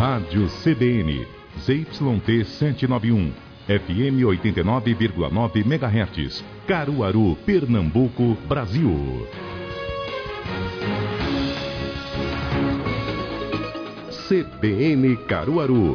Rádio CBN, ZYT 791, FM 89,9 MHz, Caruaru, Pernambuco, Brasil. CBN Caruaru.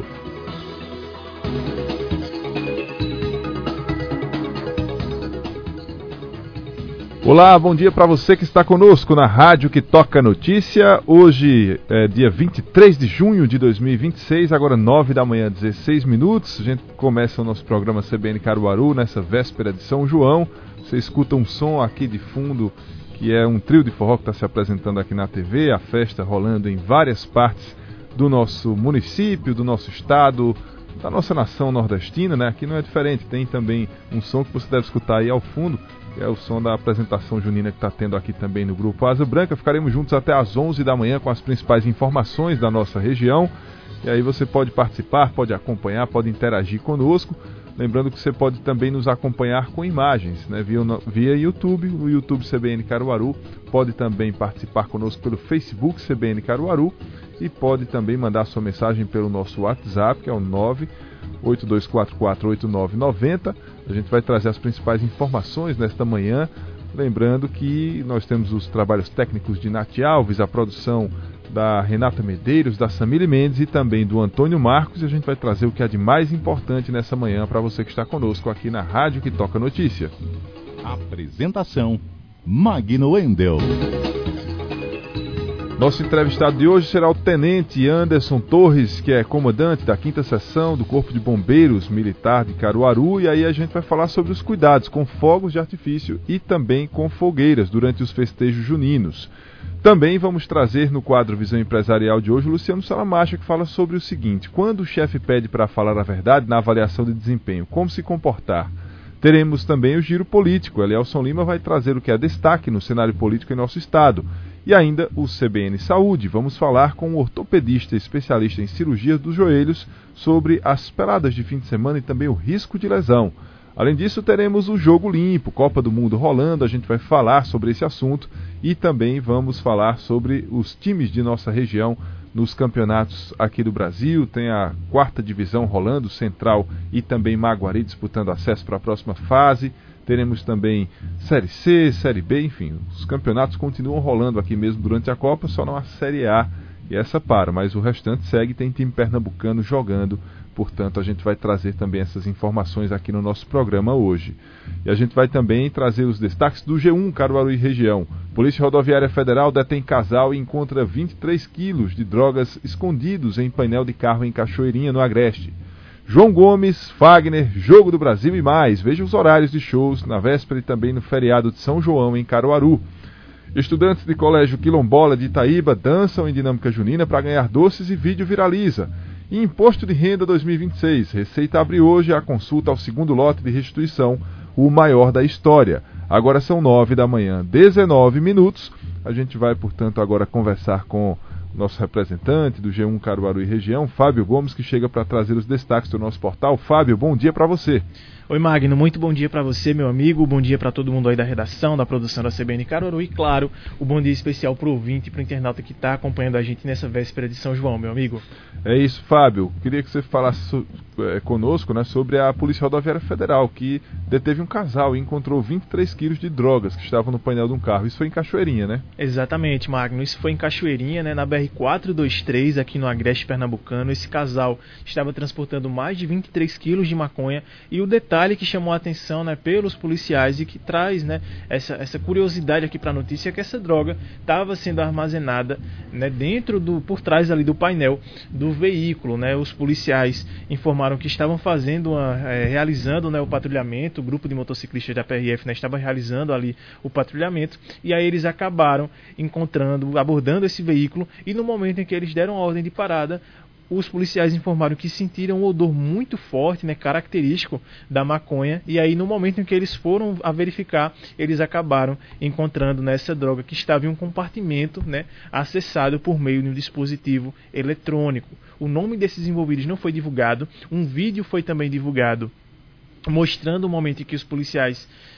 Olá, bom dia para você que está conosco na Rádio que Toca Notícia. Hoje é dia 23 de junho de 2026, agora 9 da manhã, 16 minutos. A gente começa o nosso programa CBN Caruaru nessa véspera de São João. Você escuta um som aqui de fundo, que é um trio de forró que está se apresentando aqui na TV, a festa rolando em várias partes do nosso município, do nosso estado, da nossa nação nordestina, né? Aqui não é diferente, tem também um som que você deve escutar aí ao fundo, que é o som da apresentação junina que está tendo aqui também no Grupo Asa Branca. Ficaremos juntos até às 11 da manhã com as principais informações da nossa região. E aí você pode participar, pode acompanhar, pode interagir conosco. Lembrando que você pode também nos acompanhar com imagens, né, via YouTube, o YouTube CBN Caruaru. Pode também participar conosco pelo Facebook CBN Caruaru e pode também mandar sua mensagem pelo nosso WhatsApp, que é o 982448990. A gente vai trazer as principais informações nesta manhã. Lembrando que nós temos os trabalhos técnicos de Nath Alves, a produção da Renata Medeiros, da Samile Mendes e também do Antônio Marcos. E a gente vai trazer o que há de mais importante nessa manhã para você que está conosco aqui na Rádio que Toca Notícia. Apresentação: Magno Wendel. Nosso entrevistado de hoje será o Tenente Anderson Torres, que é comandante da 5ª Seção do Corpo de Bombeiros Militar de Caruaru. E aí a gente vai falar sobre os cuidados com fogos de artifício e também com fogueiras durante os festejos juninos. Também vamos trazer no quadro Visão Empresarial de hoje o Luciano Salamacha, que fala sobre o seguinte: quando o chefe pede para falar a verdade na avaliação de desempenho, como se comportar? Teremos também o Giro Político. Elielson Lima vai trazer o que é destaque no cenário político em nosso estado. E ainda o CBN Saúde. Vamos falar com um ortopedista especialista em cirurgia dos joelhos sobre as peladas de fim de semana e também o risco de lesão. Além disso, teremos o Jogo Limpo, Copa do Mundo rolando. A gente vai falar sobre esse assunto e também vamos falar sobre os times de nossa região nos campeonatos aqui do Brasil. Tem a 4ª divisão rolando, Central e também Maguari disputando acesso para a próxima fase. Teremos também Série C, Série B, enfim, os campeonatos continuam rolando aqui mesmo durante a Copa, só não a Série A, e essa para, mas o restante segue, tem time pernambucano jogando, portanto a gente vai trazer também essas informações aqui no nosso programa hoje. E a gente vai também trazer os destaques do G1 Caruaru e região. Polícia Rodoviária Federal detém casal e encontra 23 quilos de drogas escondidos em painel de carro em Cachoeirinha, no Agreste. João Gomes, Fagner, Jogo do Brasil e mais. Veja os horários de shows na véspera e também no feriado de São João em Caruaru. Estudantes de Colégio Quilombola de Itaíba dançam em dinâmica junina para ganhar doces e vídeo viraliza. E Imposto de Renda 2026. Receita abre hoje a consulta ao segundo lote de restituição, o maior da história. Agora são 9 da manhã, 19 minutos. A gente vai, portanto, agora conversar com nosso representante do G1 Caruaru e região, Fábio Gomes, que chega para trazer os destaques do nosso portal. Fábio, bom dia para você. Oi, Magno, muito bom dia para você, meu amigo, bom dia para todo mundo aí da redação, da produção da CBN Caruaru e, claro, o bom dia especial para o ouvinte e para o internauta que está acompanhando a gente nessa véspera de São João, meu amigo. É isso, Fábio. Queria que você falasse conosco, né, sobre a Polícia Rodoviária Federal, que deteve um casal e encontrou 23 quilos de drogas que estavam no painel de um carro. Isso foi em Cachoeirinha, né? Exatamente, Magno. Isso foi em Cachoeirinha, né, na BR-423, aqui no Agreste Pernambucano. Esse casal estava transportando mais de 23 quilos de maconha e o detalhe que chamou a atenção, né, pelos policiais e que traz, né, essa curiosidade aqui para a notícia é que essa droga estava sendo armazenada, né, por trás ali do painel do veículo, né. Os policiais informaram que estavam realizando, né, o patrulhamento. O grupo de motociclistas da PRF, né, estava realizando ali o patrulhamento e aí eles acabaram abordando esse veículo e no momento em que eles deram a ordem de parada, os policiais informaram que sentiram um odor muito forte, né, característico da maconha, e aí no momento em que eles foram a verificar, eles acabaram encontrando nessa droga que estava em um compartimento, né, acessado por meio de um dispositivo eletrônico. O nome desses envolvidos não foi divulgado, um vídeo foi também divulgado mostrando o momento em que os policiais